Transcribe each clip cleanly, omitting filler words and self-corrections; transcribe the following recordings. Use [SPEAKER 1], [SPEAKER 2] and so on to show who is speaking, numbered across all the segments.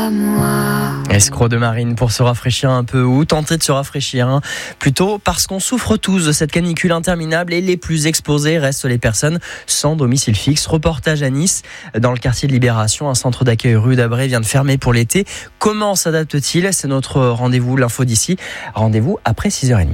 [SPEAKER 1] à moi.
[SPEAKER 2] Escroc de Marine pour se rafraîchir un peu ou tenter de se rafraîchir, plutôt parce qu'on souffre tous de cette canicule interminable et les plus exposés restent les personnes sans domicile fixe. Reportage à Nice, dans le quartier de Libération, un centre d'accueil rue d'Abré vient de fermer pour l'été. Comment s'adapte-t-il ? C'est notre rendez-vous, l'info d'ici. Rendez-vous après 6h30.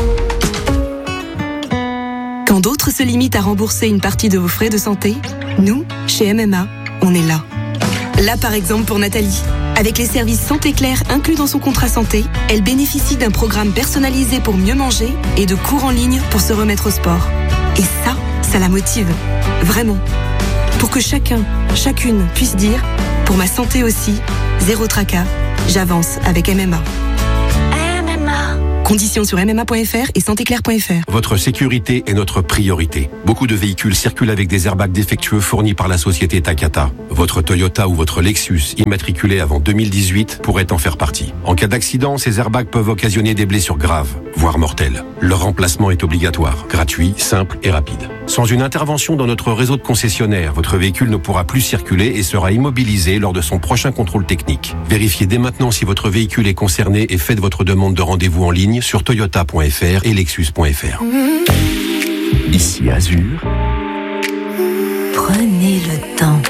[SPEAKER 3] Quand d'autres se limitent à rembourser une partie de vos frais de santé, nous, chez MMA, on est là. Là, par exemple, pour Nathalie. Avec les services Santé Claire inclus dans son contrat santé, elle bénéficie d'un programme personnalisé pour mieux manger et de cours en ligne pour se remettre au sport. Et ça la motive. Vraiment. Pour que chacune puisse dire « Pour ma santé aussi, zéro tracas, j'avance avec MMA ». Conditions sur mma.fr et santéclair.fr.
[SPEAKER 4] Votre sécurité est notre priorité. Beaucoup de véhicules circulent avec des airbags défectueux fournis par la société Takata. Votre Toyota ou votre Lexus, immatriculé avant 2018, pourrait en faire partie. En cas d'accident, ces airbags peuvent occasionner des blessures graves, voire mortelles. Leur remplacement est obligatoire, gratuit, simple et rapide. Sans une intervention dans notre réseau de concessionnaires, votre véhicule ne pourra plus circuler et sera immobilisé lors de son prochain contrôle technique. Vérifiez dès maintenant si votre véhicule est concerné et faites votre demande de rendez-vous en ligne sur toyota.fr et lexus.fr.
[SPEAKER 5] Ici Azur.
[SPEAKER 1] Prenez le temps.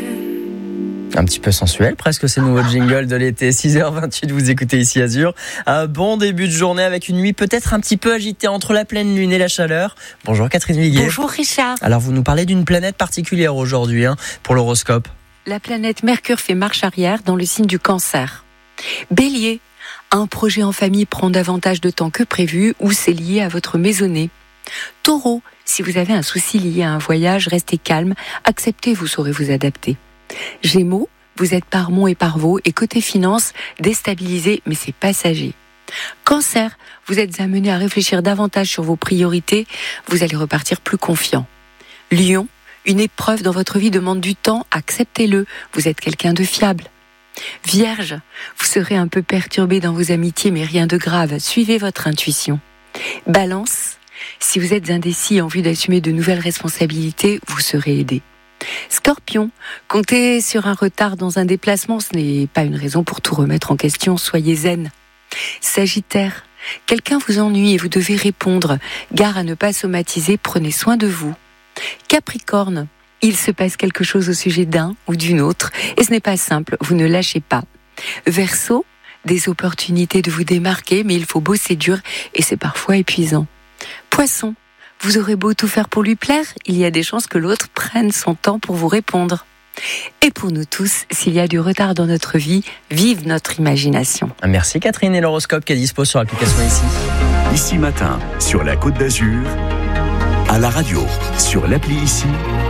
[SPEAKER 2] Un petit peu sensuel, presque ces nouveaux jingles de l'été. 6h28, vous écoutez Ici Azur. Un bon début de journée avec une nuit peut-être un petit peu agitée entre la pleine lune et la chaleur. Bonjour Catherine Viguier.
[SPEAKER 6] Bonjour Richard.
[SPEAKER 2] Alors vous nous parlez d'une planète particulière aujourd'hui pour l'horoscope.
[SPEAKER 6] La planète Mercure fait marche arrière dans le signe du Cancer. Bélier, un projet en famille prend davantage de temps que prévu ou c'est lié à votre maisonnée. Taureau, si vous avez un souci lié à un voyage, restez calme, acceptez, vous saurez vous adapter. Gémeaux, vous êtes par Mont et par Vaux et côté finance, déstabilisé mais c'est passager. Cancer, vous êtes amené à réfléchir davantage sur vos priorités, vous allez repartir plus confiant. Lion, une épreuve dans votre vie demande du temps, acceptez-le, vous êtes quelqu'un de fiable. Vierge, vous serez un peu perturbé dans vos amitiés mais rien de grave, suivez votre intuition. Balance, si vous êtes indécis et en vue d'assumer de nouvelles responsabilités, vous serez aidé. Scorpion, comptez sur un retard dans un déplacement, ce n'est pas une raison pour tout remettre en question, soyez zen. Sagittaire, quelqu'un vous ennuie et vous devez répondre, gare à ne pas somatiser, prenez soin de vous. Capricorne, il se passe quelque chose au sujet d'un ou d'une autre et ce n'est pas simple, vous ne lâchez pas. Verseau, des opportunités de vous démarquer mais il faut bosser dur et c'est parfois épuisant. Poisson, vous aurez beau tout faire pour lui plaire, il y a des chances que l'autre prenne son temps pour vous répondre. Et pour nous tous, s'il y a du retard dans notre vie, vive notre imagination.
[SPEAKER 2] Merci Catherine et l'horoscope qui est dispo sur l'application Ici.
[SPEAKER 5] Ici Matin, sur la Côte d'Azur, à la radio, sur l'appli Ici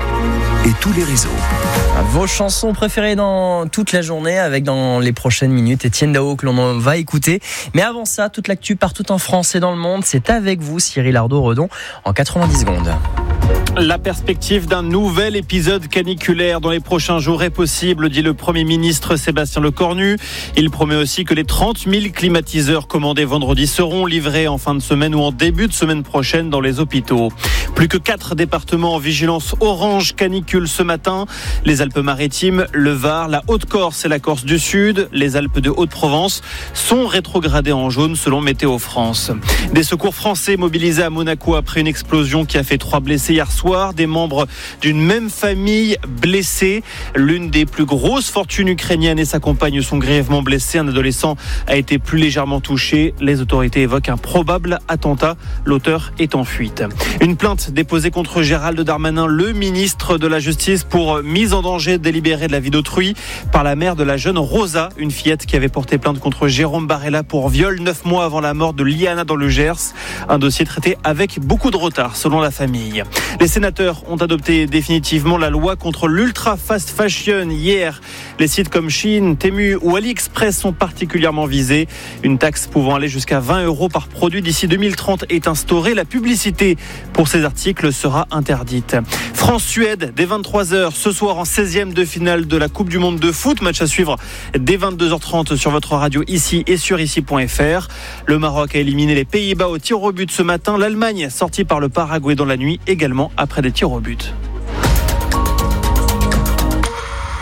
[SPEAKER 5] et tous les réseaux.
[SPEAKER 2] Vos chansons préférées dans toute la journée avec dans les prochaines minutes Etienne Dao que l'on va écouter. Mais avant ça, toute l'actu partout en France et dans le monde, c'est avec vous Cyril Ardo-Redon en 90 secondes.
[SPEAKER 7] La perspective d'un nouvel épisode caniculaire dans les prochains jours est possible, dit le Premier ministre Sébastien Lecornu. Il promet aussi que les 30 000 climatiseurs commandés vendredi seront livrés en fin de semaine ou en début de semaine prochaine dans les hôpitaux. Plus que 4 départements en vigilance orange canicule ce matin. Les Alpes-Maritimes, le Var, la Haute-Corse et la Corse du Sud, les Alpes de Haute-Provence sont rétrogradées en jaune selon Météo France. Des secours français mobilisés à Monaco après une explosion qui a fait 3 blessés hier soir. Des membres d'une même famille blessés. L'une des plus grosses fortunes ukrainiennes et sa compagne sont grièvement blessées. Un adolescent a été plus légèrement touché. Les autorités évoquent un probable attentat. L'auteur est en fuite. Une plainte déposée contre Gérald Darmanin, le ministre de la Justice, pour mise en danger délibérée de la vie d'autrui par la mère de la jeune Rosa, une fillette qui avait porté plainte contre Jérôme Barella pour viol 9 mois avant la mort de Liana dans le Gers. Un dossier traité avec beaucoup de retard selon la famille. Les sénateurs ont adopté définitivement la loi contre l'ultra fast fashion hier. Les sites comme Shein, Temu ou AliExpress sont particulièrement visés. Une taxe pouvant aller jusqu'à 20 € par produit d'ici 2030 est instaurée. La publicité pour ces articles sera interdite. France-Suède dès 23h ce soir en 16e de finale de la Coupe du Monde de foot. Match à suivre dès 22h30 sur votre radio Ici et sur ici.fr. Le Maroc a éliminé les Pays-Bas au tir au but ce matin. L'Allemagne sortie par le Paraguay dans la nuit également après des tirs au but.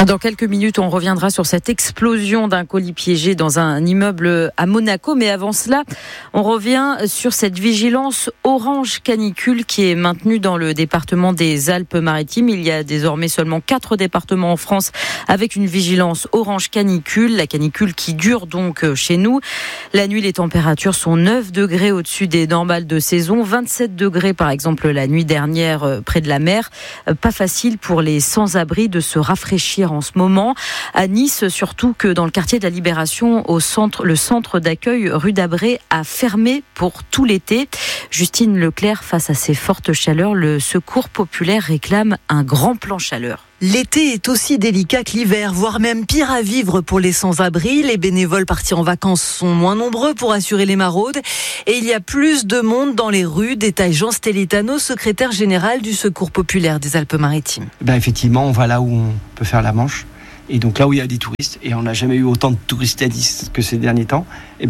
[SPEAKER 6] Dans quelques minutes, on reviendra sur cette explosion d'un colis piégé dans un immeuble à Monaco. Mais avant cela, on revient sur cette vigilance orange canicule qui est maintenue dans le département des Alpes-Maritimes. Il y a désormais seulement 4 départements en France avec une vigilance orange canicule. La canicule qui dure donc chez nous. La nuit, les températures sont 9 degrés au-dessus des normales de saison. 27 degrés, par exemple, la nuit dernière près de la mer. Pas facile pour les sans-abri de se rafraîchir en ce moment. À Nice, surtout que dans le quartier de la Libération, le centre d'accueil rue d'Abré a fermé pour tout l'été. Justine Leclerc, face à ces fortes chaleurs, le Secours populaire réclame un grand plan chaleur.
[SPEAKER 1] L'été est aussi délicat que l'hiver, voire même pire à vivre pour les sans-abri. Les bénévoles partis en vacances sont moins nombreux pour assurer les maraudes. Et il y a plus de monde dans les rues, détaille Jean Stellitano, secrétaire général du Secours populaire des Alpes-Maritimes.
[SPEAKER 8] Effectivement, on va là où on peut faire la manche. Et donc là où il y a des touristes, et on n'a jamais eu autant de touristes à Nice que ces derniers temps,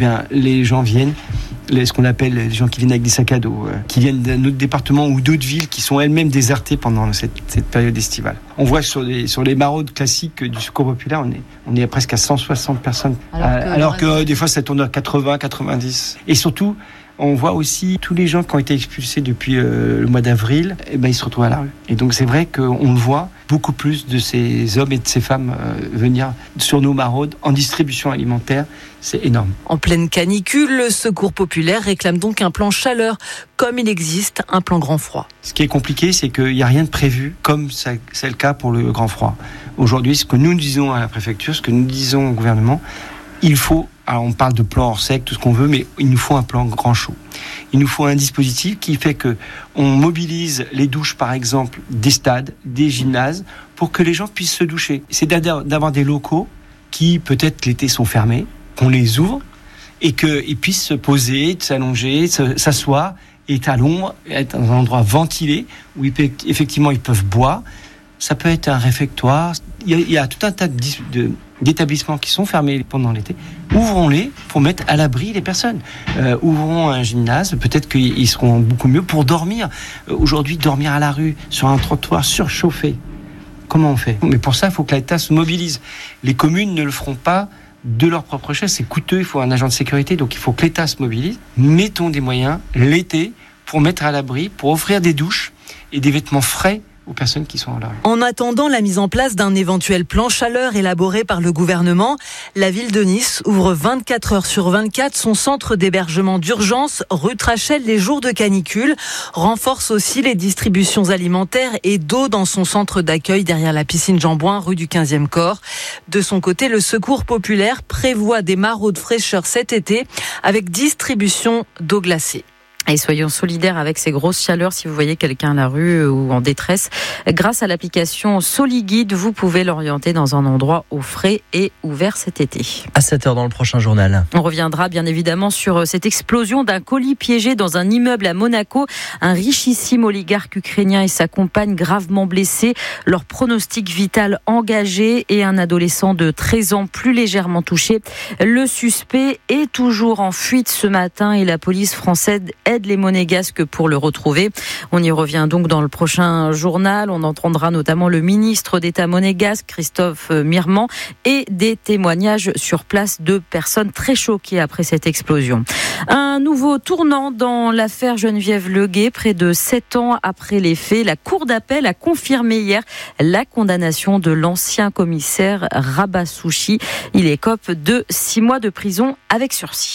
[SPEAKER 8] les gens viennent, ce qu'on appelle les gens qui viennent avec des sacs à dos, qui viennent d'un autre département ou d'autres villes qui sont elles-mêmes désertées pendant cette période estivale. On voit sur les maraudes classiques du Secours populaire, on est presque à 160 personnes, alors que des fois ça tourne à 80, 90. Et surtout, on voit aussi tous les gens qui ont été expulsés depuis le mois d'avril, ils se retrouvent à la rue. Et donc c'est vrai qu'on le voit, beaucoup plus de ces hommes et de ces femmes venir sur nos maraudes en distribution alimentaire. C'est énorme.
[SPEAKER 1] En pleine canicule, le Secours populaire réclame donc un plan chaleur, comme il existe un plan grand froid.
[SPEAKER 8] Ce qui est compliqué, c'est qu'il n'y a rien de prévu, comme c'est le cas pour le grand froid. Aujourd'hui, ce que nous disons à la préfecture, ce que nous disons au gouvernement, il faut, alors on parle de plan hors sec, tout ce qu'on veut, mais il nous faut un plan grand chaud. Il nous faut un dispositif qui fait que on mobilise les douches, par exemple, des stades, des gymnases, pour que les gens puissent se doucher. C'est d'avoir des locaux qui, peut-être l'été, sont fermés, qu'on les ouvre et qu'ils puissent se poser, s'allonger, s'asseoir, et être à l'ombre, être dans un endroit ventilé où effectivement ils peuvent boire. Ça peut être un réfectoire. Il y a tout un tas d'établissements qui sont fermés pendant l'été. Ouvrons-les pour mettre à l'abri les personnes. Ouvrons un gymnase, peut-être qu'ils seront beaucoup mieux pour dormir. Aujourd'hui, dormir à la rue, sur un trottoir surchauffé, comment on fait ? Mais pour ça, il faut que l'État se mobilise. Les communes ne le feront pas de leur propre chef. C'est coûteux, il faut un agent de sécurité, donc il faut que l'État se mobilise. Mettons des moyens l'été pour mettre à l'abri, pour offrir des douches et des vêtements frais aux personnes qui sont là.
[SPEAKER 1] En attendant la mise en place d'un éventuel plan chaleur élaboré par le gouvernement, la ville de Nice ouvre 24 heures sur 24 son centre d'hébergement d'urgence rue Trachel les jours de canicule, renforce aussi les distributions alimentaires et d'eau dans son centre d'accueil derrière la piscine Jean-Bouin rue du 15e corps. De son côté, le Secours populaire prévoit des maraudes fraîcheur cet été avec distribution d'eau glacée. Et soyons solidaires avec ces grosses chaleurs. Si vous voyez quelqu'un à la rue ou en détresse, grâce à l'application SoliGuide, vous pouvez l'orienter dans un endroit au frais et ouvert cet été.
[SPEAKER 2] À 7h dans le prochain journal.
[SPEAKER 6] On reviendra bien évidemment sur cette explosion d'un colis piégé dans un immeuble à Monaco. Un richissime oligarque ukrainien et sa compagne gravement blessés. Leur pronostic vital engagé et un adolescent de 13 ans plus légèrement touché. Le suspect est toujours en fuite ce matin et la police française aide les Monégasques pour le retrouver. On y revient donc dans le prochain journal. On entendra notamment le ministre d'État monégasque, Christophe Mirman, et des témoignages sur place de personnes très choquées après cette explosion. Un nouveau tournant dans l'affaire Geneviève Leguet. Près de 7 ans après les faits, la Cour d'appel a confirmé hier la condamnation de l'ancien commissaire Rabassouchi. Il écope de 6 mois de prison avec sursis.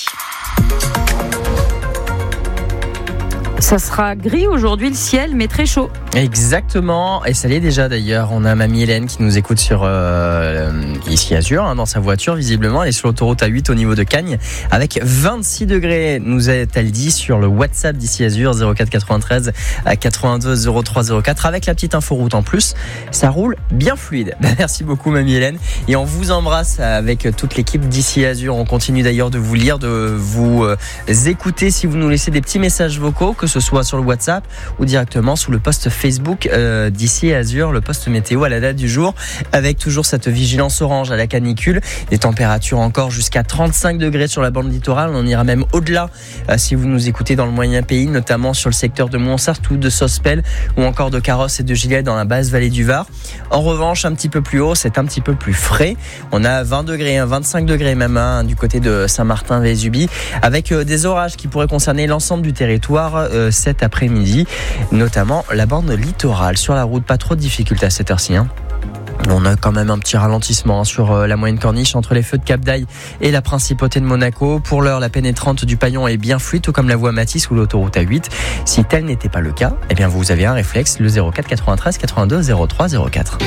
[SPEAKER 6] Ça sera gris aujourd'hui le ciel, mais très chaud.
[SPEAKER 2] Exactement, et ça l'est déjà d'ailleurs. On a mamie Hélène qui nous écoute sur ici Azur, dans sa voiture visiblement. Elle est sur l'autoroute A8 au niveau de Cagnes avec 26 degrés, nous a-t-elle dit sur le WhatsApp d'ici Azur 04 93 82 03 04 avec la petite inforoute en plus. Ça roule bien fluide. Merci beaucoup mamie Hélène et on vous embrasse avec toute l'équipe d'ici Azur. On continue d'ailleurs de vous lire, de vous écouter si vous nous laissez des petits messages vocaux, que que ce soit sur le WhatsApp ou directement sous le post Facebook d'ici Azur, le post météo à la date du jour, avec toujours cette vigilance orange à la canicule, des températures encore jusqu'à 35 degrés sur la bande littorale, on ira même au-delà si vous nous écoutez dans le moyen pays, notamment sur le secteur de Montsart ou de Sospel ou encore de Carros et de Gilet dans la basse vallée du Var. En revanche, un petit peu plus haut, c'est un petit peu plus frais. On a 20 degrés, 25 degrés même du côté de Saint-Martin-Vésubie, avec des orages qui pourraient concerner l'ensemble du territoire cet après-midi, notamment la bande littorale. Sur la route, pas trop de difficultés à cette heure-ci. On a quand même un petit ralentissement sur la moyenne corniche entre les feux de Cap d'Aille et la principauté de Monaco. Pour l'heure, la pénétrante du Paillon est bien fluide, tout comme la voie Matisse ou l'autoroute A8. Si tel n'était pas le cas, eh bien vous avez un réflexe, le 04 93 82 03 04.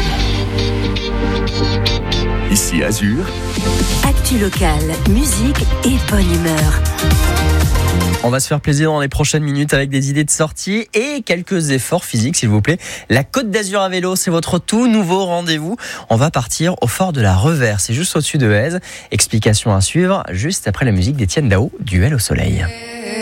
[SPEAKER 5] Ici Azur.
[SPEAKER 9] Actu locale, musique et bonne humeur.
[SPEAKER 2] On va se faire plaisir dans les prochaines minutes avec des idées de sortie et quelques efforts physiques, s'il vous plaît. La Côte d'Azur à vélo, c'est votre tout nouveau rendez-vous. On va partir au fort de la Revers, c'est juste au-dessus de Èze. Explication à suivre juste après la musique d'Étienne Dao, Duel au soleil.